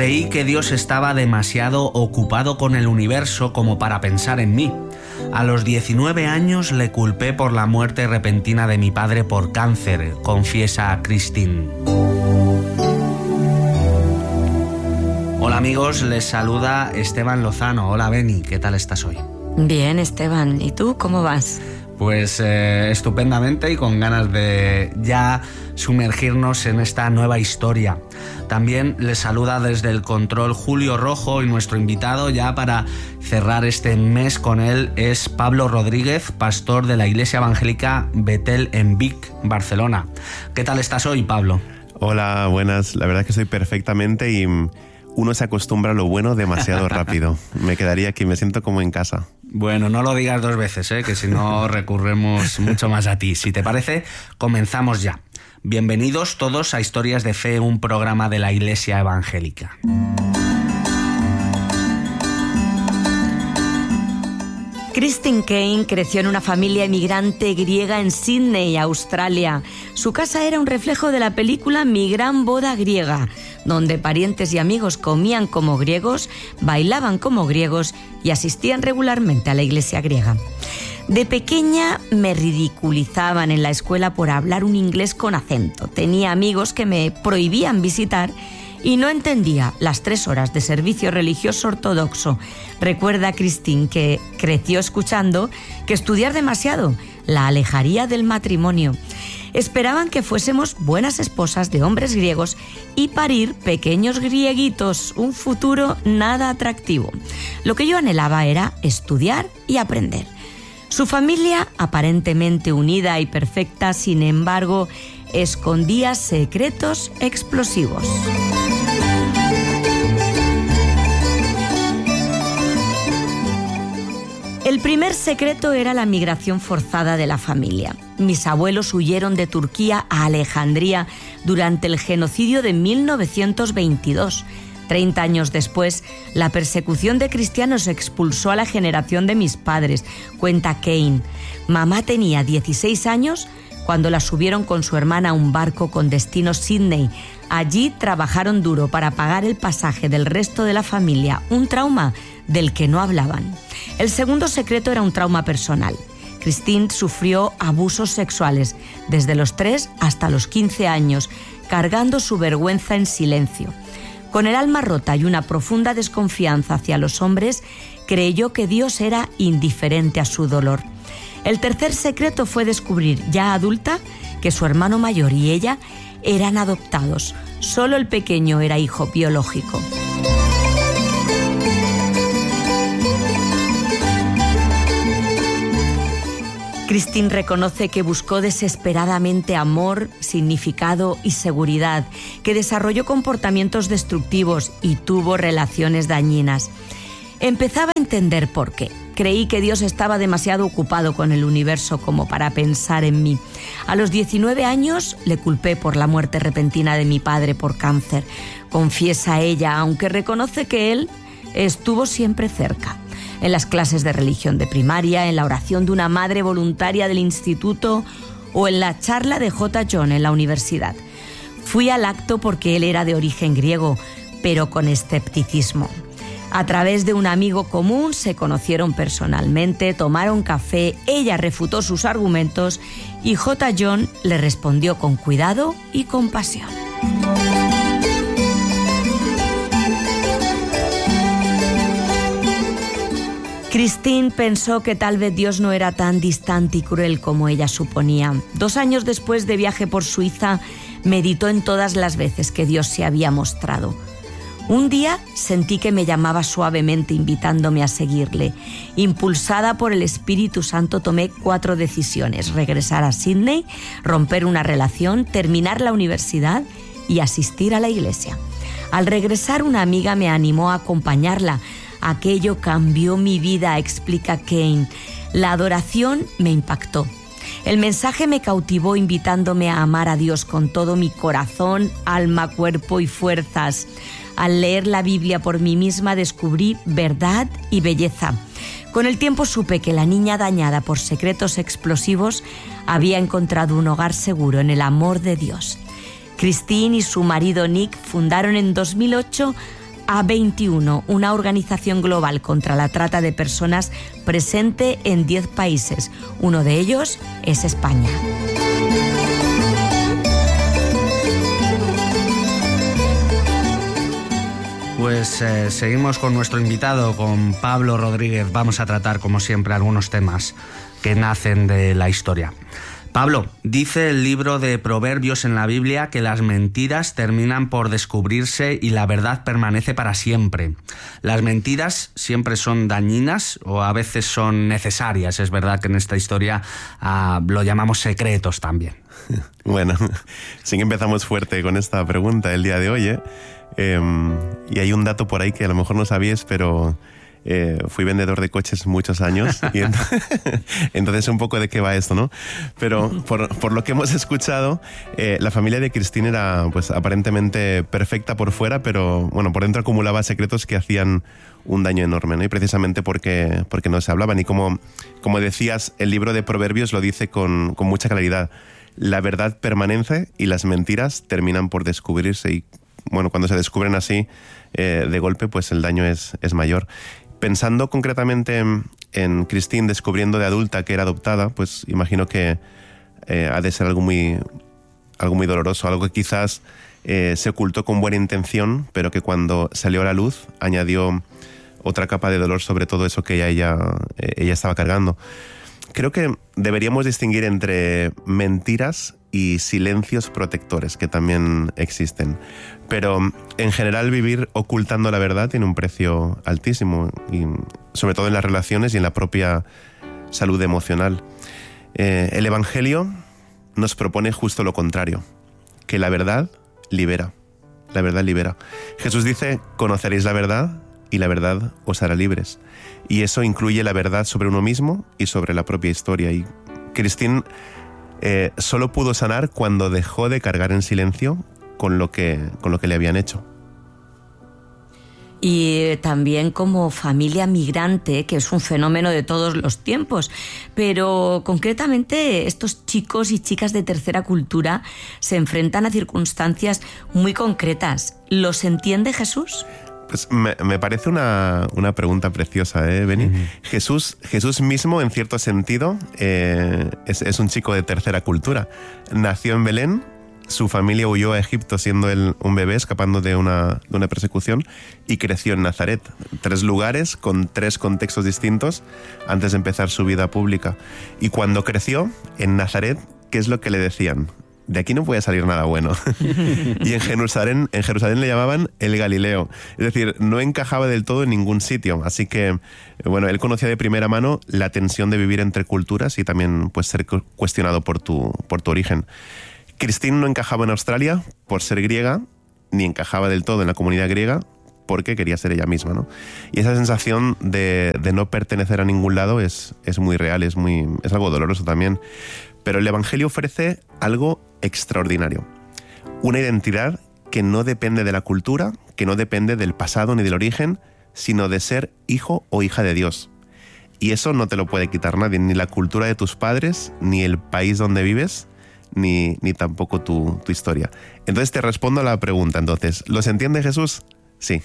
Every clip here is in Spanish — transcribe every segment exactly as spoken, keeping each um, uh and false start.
Creí que Dios estaba demasiado ocupado con el universo como para pensar en mí. A los diecinueve años le culpé por la muerte repentina de mi padre por cáncer, confiesa Christine. Hola amigos, les saluda Esteban Lozano. Hola Beni, ¿qué tal estás hoy? Bien, Esteban. ¿Y tú cómo vas? Pues eh, estupendamente y con ganas de ya sumergirnos en esta nueva historia. También les saluda desde el control Julio Rojo y nuestro invitado ya para cerrar este mes con él es Pablo Rodríguez, pastor de la Iglesia Evangélica Betel en Vic, Barcelona. ¿Qué tal estás hoy, Pablo? Hola, buenas. La verdad es que estoy perfectamente y uno se acostumbra a lo bueno demasiado rápido. Me quedaría aquí, me siento como en casa. Bueno, no lo digas dos veces, ¿eh? Que si no recurremos mucho más a ti. Si te parece, comenzamos ya. Bienvenidos todos a Historias de Fe, un programa de la Iglesia Evangélica. Christine Caine creció en una familia emigrante griega en Sydney, Australia. Su casa era un reflejo de la película Mi gran boda griega, donde parientes y amigos comían como griegos, bailaban como griegos y asistían regularmente a la iglesia griega. De pequeña me ridiculizaban en la escuela por hablar un inglés con acento. Tenía amigos que me prohibían visitar y no entendía las tres horas de servicio religioso ortodoxo. Recuerda Christine que creció escuchando que estudiar demasiado la alejaría del matrimonio. Esperaban que fuésemos buenas esposas de hombres griegos y parir pequeños grieguitos, un futuro nada atractivo. Lo que yo anhelaba era estudiar y aprender. Su familia, aparentemente unida y perfecta, sin embargo, escondía secretos explosivos. El primer secreto era la migración forzada de la familia. Mis abuelos huyeron de Turquía a Alejandría durante el genocidio de mil novecientos veintidós. Treinta años después, la persecución de cristianos expulsó a la generación de mis padres, cuenta Caine. Mamá tenía dieciséis años cuando la subieron con su hermana a un barco con destino Sydney. Allí trabajaron duro para pagar el pasaje del resto de la familia, un trauma del que no hablaban. El segundo secreto era un trauma personal. Christine sufrió abusos sexuales desde los tres hasta los quince años, cargando su vergüenza en silencio. Con el alma rota y una profunda desconfianza hacia los hombres, creyó que Dios era indiferente a su dolor. El tercer secreto fue descubrir, ya adulta, que su hermano mayor y ella eran adoptados. Solo el pequeño era hijo biológico. Christine reconoce que buscó desesperadamente amor, significado y seguridad, que desarrolló comportamientos destructivos y tuvo relaciones dañinas. Empezaba a entender por qué. Creí que Dios estaba demasiado ocupado con el universo como para pensar en mí. A los diecinueve años le culpé por la muerte repentina de mi padre por cáncer. Confiesa ella, aunque reconoce que él estuvo siempre cerca. En las clases de religión de primaria, en la oración de una madre voluntaria del instituto o en la charla de J. John en la universidad. Fui al acto porque él era de origen griego, pero con escepticismo. A través de un amigo común se conocieron personalmente, tomaron café, ella refutó sus argumentos y J. John le respondió con cuidado y compasión. Christine pensó que tal vez Dios no era tan distante y cruel como ella suponía. Dos años después de viaje por Suiza, meditó en todas las veces que Dios se había mostrado. Un día sentí que me llamaba suavemente invitándome a seguirle. Impulsada por el Espíritu Santo tomé cuatro decisiones: regresar a Sydney, romper una relación, terminar la universidad y asistir a la iglesia. Al regresar, una amiga me animó a acompañarla. Aquello cambió mi vida, explica Caine. La adoración me impactó. El mensaje me cautivó invitándome a amar a Dios con todo mi corazón, alma, cuerpo y fuerzas. Al leer la Biblia por mí misma descubrí verdad y belleza. Con el tiempo supe que la niña dañada por secretos explosivos había encontrado un hogar seguro en el amor de Dios. Christine y su marido Nick fundaron en dos mil ocho A veintiuno, una organización global contra la trata de personas presente en diez países. Uno de ellos es España. Pues eh, seguimos con nuestro invitado, con Pablo Rodríguez. Vamos a tratar, como siempre, algunos temas que nacen de la historia. Pablo, dice el libro de Proverbios en la Biblia que las mentiras terminan por descubrirse y la verdad permanece para siempre. Las mentiras siempre son dañinas o a veces son necesarias. Es verdad que en esta historia uh, lo llamamos secretos también. Bueno, sí que empezamos fuerte con esta pregunta el día de hoy, ¿eh? Eh, y hay un dato por ahí que a lo mejor no sabíais, pero... Eh, fui vendedor de coches muchos años y entonces, entonces un poco de qué va esto, ¿no? Pero por, por lo que hemos escuchado, eh, la familia de Christine era pues aparentemente perfecta por fuera, pero bueno, por dentro acumulaba secretos que hacían un daño enorme, ¿no? Y precisamente porque, porque no se hablaban. Y como, como decías, el libro de Proverbios lo dice con, con mucha claridad. La verdad permanece y las mentiras terminan por descubrirse. Y bueno, cuando se descubren así eh, de golpe, pues el daño es, es mayor. Pensando concretamente en, en Christine descubriendo de adulta que era adoptada, pues imagino que eh, ha de ser algo muy, algo muy doloroso, algo que quizás eh, se ocultó con buena intención, pero que cuando salió a la luz añadió otra capa de dolor sobre todo eso que ella, ella, ella estaba cargando. Creo que deberíamos distinguir entre mentiras y silencios protectores, que también existen. Pero en general vivir ocultando la verdad tiene un precio altísimo, y sobre todo en las relaciones y en la propia salud emocional. Eh, el Evangelio nos propone justo lo contrario, que la verdad libera. La verdad libera. Jesús dice, conoceréis la verdad y la verdad os hará libres. Y eso incluye la verdad sobre uno mismo y sobre la propia historia. Y Christine eh, solo pudo sanar cuando dejó de cargar en silencio con lo que, con lo que le habían hecho. Y también como familia migrante, que es un fenómeno de todos los tiempos. Pero concretamente estos chicos y chicas de tercera cultura se enfrentan a circunstancias muy concretas. ¿Los entiende Jesús? Pues me, me parece una, una pregunta preciosa, ¿eh, Beni? Uh-huh. Jesús, Jesús mismo, en cierto sentido, eh, es, es un chico de tercera cultura. Nació en Belén, su familia huyó a Egipto siendo él un bebé, escapando de una, de una persecución, y creció en Nazaret. Tres lugares con tres contextos distintos antes de empezar su vida pública. Y cuando creció en Nazaret, ¿qué es lo que le decían? De aquí no puede salir nada bueno. Y en Jerusalén, en Jerusalén le llamaban el Galileo. Es decir, no encajaba del todo en ningún sitio. Así que, bueno, él conocía de primera mano la tensión de vivir entre culturas y también pues, ser cuestionado por tu, por tu origen. Christine no encajaba en Australia por ser griega, ni encajaba del todo en la comunidad griega porque quería ser ella misma, ¿no? Y esa sensación de, de no pertenecer a ningún lado es, es muy real, es, muy, es algo doloroso también. Pero el Evangelio ofrece algo extraordinario. Una identidad que no depende de la cultura, que no depende del pasado ni del origen, sino de ser hijo o hija de Dios. Y eso no te lo puede quitar nadie, ni la cultura de tus padres, ni el país donde vives, ni, ni tampoco tu, tu historia. Entonces te respondo a la pregunta. Entonces, ¿los entiende Jesús? Sí.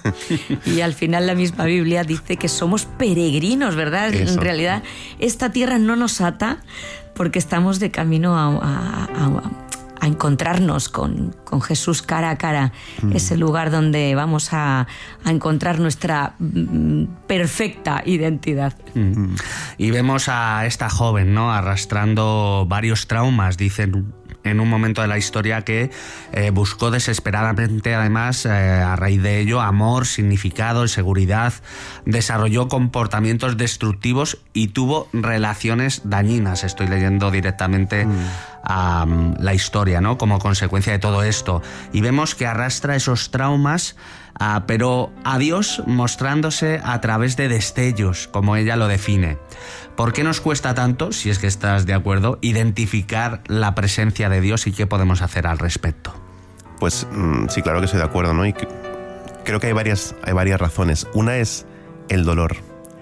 Y al final la misma Biblia dice que somos peregrinos, ¿verdad? Eso. En realidad, esta tierra no nos ata porque estamos de camino a, a, a, a encontrarnos con, con Jesús cara a cara. Mm. Ese lugar donde vamos a, a encontrar nuestra mm, perfecta identidad. Mm. Y vemos a esta joven, ¿no? Arrastrando varios traumas, dicen en un momento de la historia que eh, buscó desesperadamente, además, eh, a raíz de ello, amor, significado y seguridad, desarrolló comportamientos destructivos y tuvo relaciones dañinas. Estoy leyendo directamente mm. um, la historia, ¿no? Como consecuencia de todo esto. Y vemos que arrastra esos traumas, uh, pero a Dios mostrándose a través de destellos, como ella lo define. ¿Por qué nos cuesta tanto, si es que estás de acuerdo, identificar la presencia de Dios y qué podemos hacer al respecto? Pues sí, claro que estoy de acuerdo, ¿no? Y creo que hay varias, hay varias razones. Una es el dolor.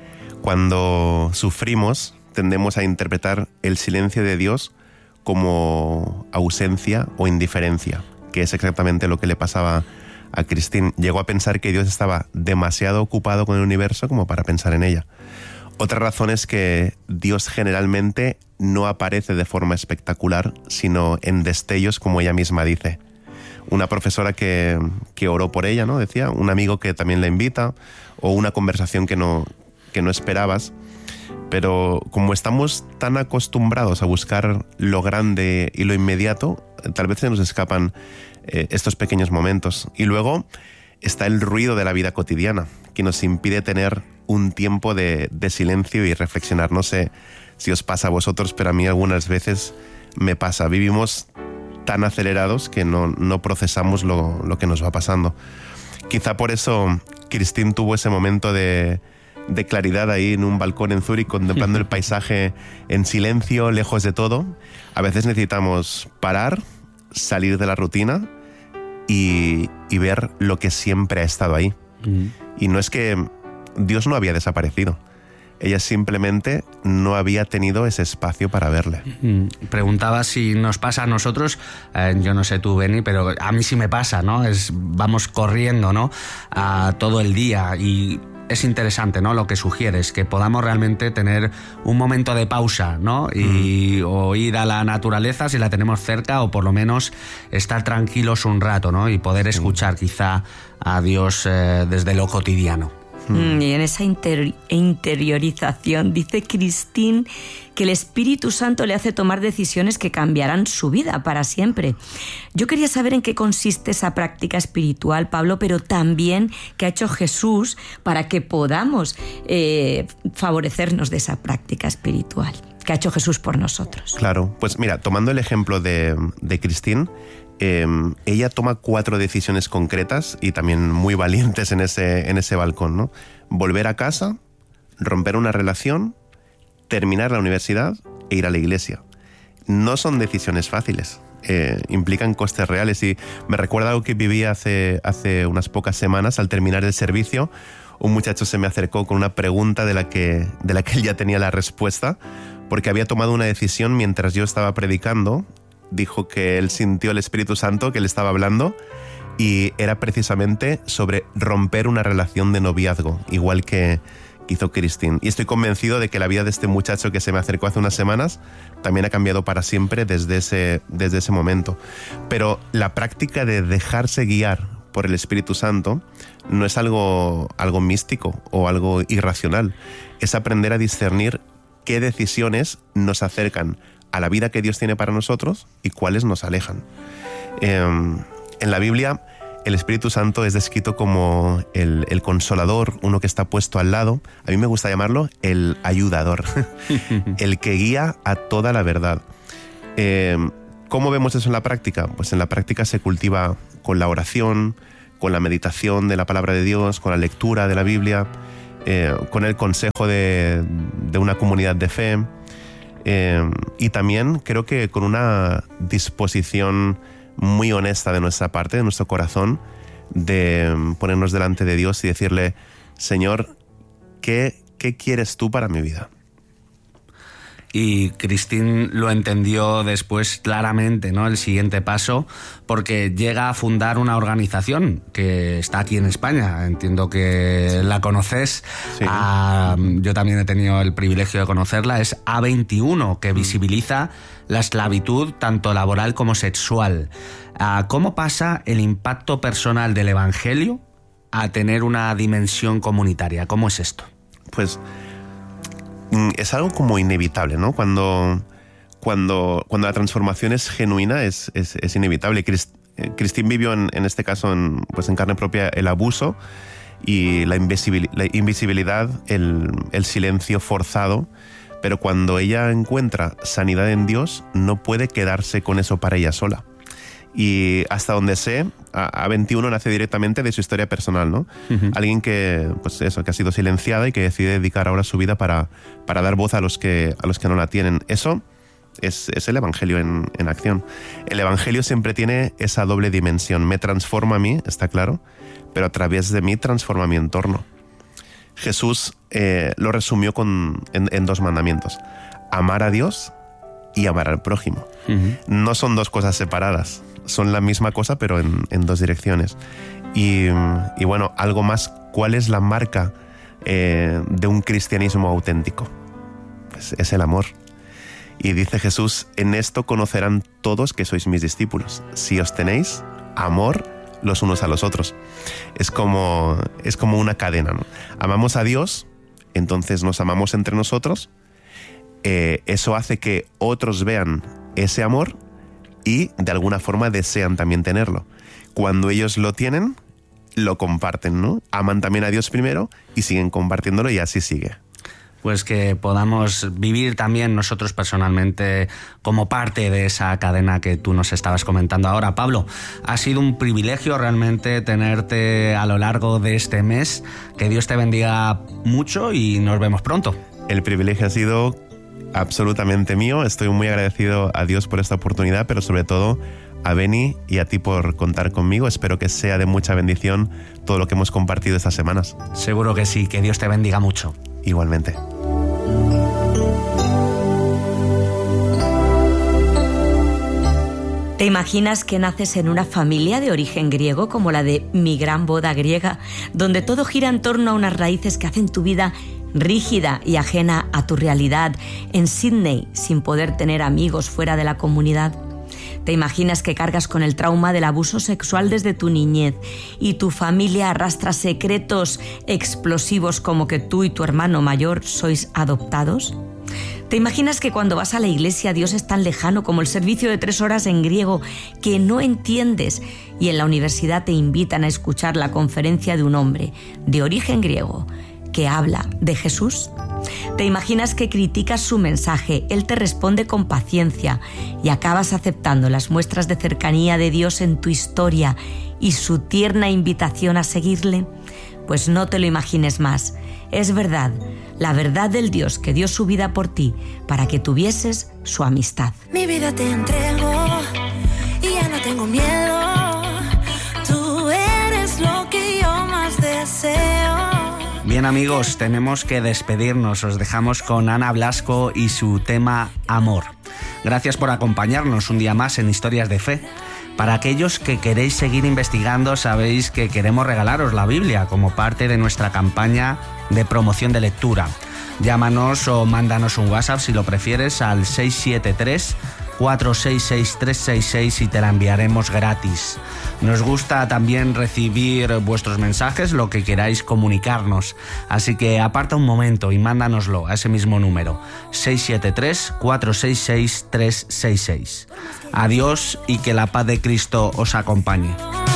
Cuando sufrimos, tendemos a interpretar el silencio de Dios como ausencia o indiferencia, que es exactamente lo que le pasaba a Christine. Llegó a pensar que Dios estaba demasiado ocupado con el universo como para pensar en ella. Otra razón es que Dios generalmente no aparece de forma espectacular, sino en destellos, como ella misma dice. Una profesora que, que oró por ella, ¿no? Decía, un amigo que también la invita, o una conversación que no, que no esperabas. Pero como estamos tan acostumbrados a buscar lo grande y lo inmediato, tal vez se nos escapan eh, estos pequeños momentos. Y luego está el ruido de la vida cotidiana, que nos impide tener un tiempo de, de silencio y reflexionar. No sé si os pasa a vosotros, pero a mí algunas veces me pasa. Vivimos tan acelerados que no, no procesamos lo, lo que nos va pasando. Quizá por eso Christine tuvo ese momento de, de claridad ahí en un balcón en Zúrich, contemplando el paisaje en silencio, lejos de todo. A veces necesitamos parar, salir de la rutina y, y ver lo que siempre ha estado ahí. Mm. Y no es que Dios no había desaparecido. Ella simplemente no había tenido ese espacio para verle. Preguntaba si nos pasa a nosotros, eh, yo no sé tú, Beni, pero a mí sí me pasa, ¿no? Es, vamos corriendo, ¿no? A todo el día y es interesante, ¿no? Lo que sugieres, que podamos realmente tener un momento de pausa, ¿no? Y mm. o ir a la naturaleza si la tenemos cerca, o por lo menos estar tranquilos un rato, ¿no? Y poder escuchar quizá a Dios eh, desde lo cotidiano. Mm, y en esa inter- interiorización dice Christine que el Espíritu Santo le hace tomar decisiones que cambiarán su vida para siempre. Yo quería saber en qué consiste esa práctica espiritual, Pablo, pero también qué ha hecho Jesús para que podamos eh, favorecernos de esa práctica espiritual que ha hecho Jesús por nosotros. Claro, pues mira, tomando el ejemplo de, de Christine, Eh, ella toma cuatro decisiones concretas y también muy valientes en ese, en ese balcón, ¿no? Volver a casa, romper una relación, terminar la universidad e ir a la iglesia. No son decisiones fáciles, eh, implican costes reales, y me recuerda algo que viví hace, hace unas pocas semanas. Al terminar el servicio, un muchacho se me acercó con una pregunta de la que, de la que él ya tenía la respuesta, porque había tomado una decisión mientras yo estaba predicando. Dijo que él sintió el Espíritu Santo que le estaba hablando, y era precisamente sobre romper una relación de noviazgo, igual que hizo Christine. Y estoy convencido de que la vida de este muchacho que se me acercó hace unas semanas también ha cambiado para siempre desde ese, desde ese momento. Pero la práctica de dejarse guiar por el Espíritu Santo no es algo, algo místico o algo irracional. Es aprender a discernir qué decisiones nos acercan a la vida que Dios tiene para nosotros y cuáles nos alejan. Eh, en la Biblia, el Espíritu Santo es descrito como el, el consolador, uno que está puesto al lado. A mí me gusta llamarlo el ayudador, el que guía a toda la verdad. Eh, ¿Cómo vemos eso en la práctica? Pues en la práctica se cultiva con la oración, con la meditación de la palabra de Dios, con la lectura de la Biblia, eh, con el consejo de, de una comunidad de fe. Eh, y también creo que con una disposición muy honesta de nuestra parte, de nuestro corazón, de ponernos delante de Dios y decirle: Señor, ¿qué, qué quieres tú para mi vida? Y Christine lo entendió después claramente, ¿no? El siguiente paso, porque llega a fundar una organización que está aquí en España. Entiendo que la conoces. Sí. Ah, yo también he tenido el privilegio de conocerla. Es A veintiuno, que visibiliza la esclavitud tanto laboral como sexual. Ah, ¿cómo pasa el impacto personal del Evangelio a tener una dimensión comunitaria? ¿Cómo es esto? Pues es algo como inevitable, ¿no? Cuando, cuando, cuando la transformación es genuina, es, es, es inevitable. Christ, Christine vivió en, en este caso en, pues en carne propia el abuso y la, invisibil, la invisibilidad, el, el silencio forzado, pero cuando ella encuentra sanidad en Dios, no puede quedarse con eso para ella sola. Y hasta donde sé, A veintiuno nace directamente de su historia personal, ¿no? Uh-huh. Alguien que, pues eso, que ha sido silenciada y que decide dedicar ahora su vida para, para dar voz a los que, a los que no la tienen. Eso es, es el Evangelio en, en acción. El Evangelio siempre tiene esa doble dimensión. Me transforma a mí, está claro, pero a través de mí transforma mi entorno. Jesús eh, lo resumió con, en, en dos mandamientos: amar a Dios y amar al prójimo. Uh-huh. No son dos cosas separadas. Son la misma cosa, pero en, en dos direcciones. Y, y bueno, algo más, ¿cuál es la marca eh, de un cristianismo auténtico? Pues es el amor. Y dice Jesús, en esto conocerán todos que sois mis discípulos, si os tenéis amor los unos a los otros. Es como, es como una cadena, ¿no? Amamos a Dios, entonces nos amamos entre nosotros, eh, eso hace que otros vean ese amor y de alguna forma desean también tenerlo. Cuando ellos lo tienen, lo comparten, ¿no? Aman también a Dios primero y siguen compartiéndolo y así sigue. Pues que podamos vivir también nosotros personalmente como parte de esa cadena que tú nos estabas comentando ahora. Pablo, ha sido un privilegio realmente tenerte a lo largo de este mes. Que Dios te bendiga mucho y nos vemos pronto. El privilegio ha sido absolutamente mío. Estoy muy agradecido a Dios por esta oportunidad, pero sobre todo a Beni y a ti por contar conmigo. Espero que sea de mucha bendición todo lo que hemos compartido estas semanas. Seguro que sí, que Dios te bendiga mucho. Igualmente. ¿Te imaginas que naces en una familia de origen griego como la de Mi Gran Boda Griega, donde todo gira en torno a unas raíces que hacen tu vida rígida y ajena a tu realidad, en Sydney, sin poder tener amigos fuera de la comunidad? ¿Te imaginas que cargas con el trauma del abuso sexual desde tu niñez y tu familia arrastra secretos explosivos como que tú y tu hermano mayor sois adoptados? ¿Te imaginas que cuando vas a la iglesia Dios es tan lejano como el servicio de tres horas en griego que no entiendes y en la universidad te invitan a escuchar la conferencia de un hombre de origen griego que habla de Jesús? ¿Te imaginas que criticas su mensaje, él te responde con paciencia y acabas aceptando las muestras de cercanía de Dios en tu historia y su tierna invitación a seguirle? Pues no te lo imagines más. Es verdad, la verdad del Dios que dio su vida por ti para que tuvieses su amistad. Mi vida te entrego y ya no tengo miedo. Tú eres lo que yo más deseo. Bien amigos, tenemos que despedirnos. Os dejamos con Ana Blasco y su tema Amor. Gracias por acompañarnos un día más en Historias de Fe. Para aquellos que queréis seguir investigando, sabéis que queremos regalaros la Biblia como parte de nuestra campaña de promoción de lectura. Llámanos o mándanos un WhatsApp si lo prefieres al seis siete tres, cuatro seis seis, tres seis seis y te la enviaremos gratis. Nos gusta también recibir vuestros mensajes, lo que queráis comunicarnos. Así que aparta un momento y mándanoslo a ese mismo número, seis siete tres, cuatro seis seis, tres seis seis. Adiós y que la paz de Cristo os acompañe.